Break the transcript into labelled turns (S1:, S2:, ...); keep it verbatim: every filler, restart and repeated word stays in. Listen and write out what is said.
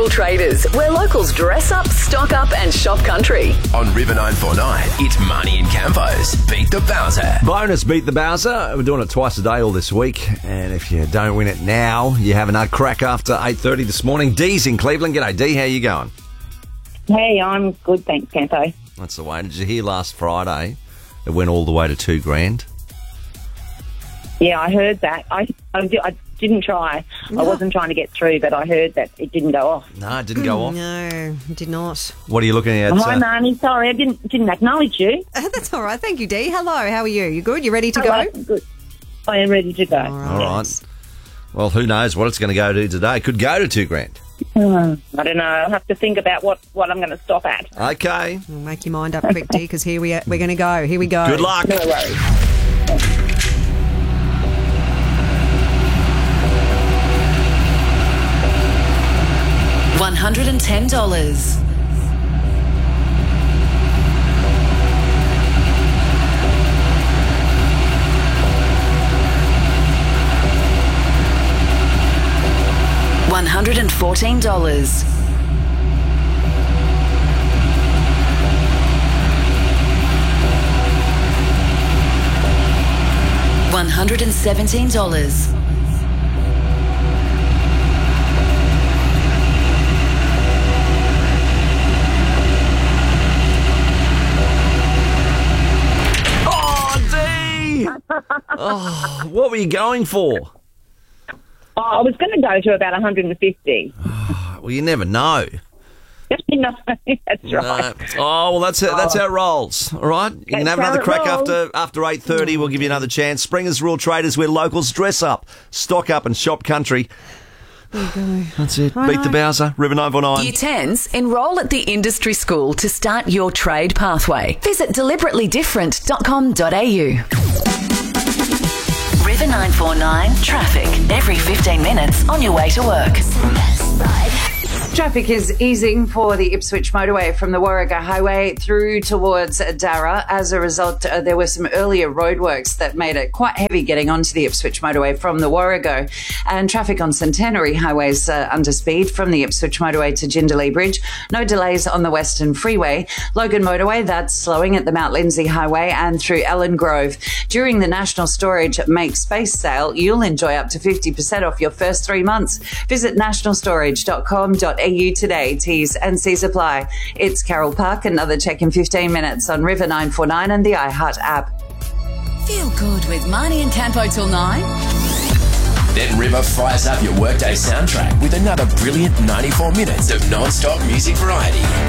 S1: Rural Traders, where locals dress up, stock up and shop country.
S2: On River nine four nine, it's Marnie and Campo's Beat the Bowser.
S3: Bonus Beat the Bowser. We're doing it twice a day all this week. And if you don't win it now, you have another crack after eight thirty this morning. Dee's in Cleveland. G'day, Dee. How you going?
S4: Hey, I'm good, thanks, Campo.
S3: That's the way. Did you hear last Friday it went all the way to two grand?
S4: Yeah, I heard that. I, I, I didn't try. I wasn't trying to get through, but I heard that it didn't go off.
S3: No, it didn't go off.
S5: No, it did not.
S3: What are you looking at?
S4: Oh, hi,
S3: uh,
S4: Marnie. Sorry, I didn't didn't acknowledge you.
S5: Uh, that's all right. Thank you, Dee. Hello, how are you? You good? You ready to
S4: Hello.
S5: go?
S4: Good. I am ready to go.
S5: All right.
S3: All right. Well, who knows what it's going to go to today? Could go to two grand.
S4: Uh, I don't know. I'll have to think about what, what I'm going to stop at.
S3: Okay.
S5: We'll make your mind up quick, Dee, because here we are. We're going to go. Here we go.
S3: Good luck.
S4: No worries.
S1: one hundred ten dollars. one hundred fourteen dollars. one hundred seventeen dollars.
S3: Oh, what were you going for?
S4: Oh, I was going to go to about one hundred fifty.
S3: Well, you never know.
S4: No, that's right.
S3: No. Oh, well, that's it. That's how it rolls. All right? You can
S4: That's
S3: have
S4: how
S3: another
S4: it
S3: crack
S4: rolls.
S3: after after eight thirty. We'll give you another chance. Springers Rural Traders, where locals dress up, stock up and shop country.
S5: There you go.
S3: That's it.
S5: I
S3: Beat
S5: know.
S3: the Bowser, River nine four nine.
S1: Year tens, enrol at the industry school to start your trade pathway. Visit deliberately different dot com dot a u. River nine four nine traffic every fifteen minutes on your way to work.
S6: Traffic is easing for the Ipswich motorway from the Warragah Highway through towards Darra. As a result, uh, there were some earlier roadworks that made it quite heavy getting onto the Ipswich motorway from the Warragah. And traffic on Centenary Highways uh, under speed from the Ipswich motorway to Jindalee Bridge. No delays on the Western Freeway. Logan motorway, that's slowing at the Mount Lindsay Highway and through Ellen Grove. During the National Storage Make Space sale, you'll enjoy up to fifty percent off your first three months. Visit national storage dot com dot a u today. T's and C's apply. It's Carol Park. Another check in fifteen minutes on River nine four nine and the iHeart app.
S1: Feel good with Marnie and Campo till nine.
S2: Then River fires up your workday soundtrack with another brilliant ninety-four minutes of non-stop music variety.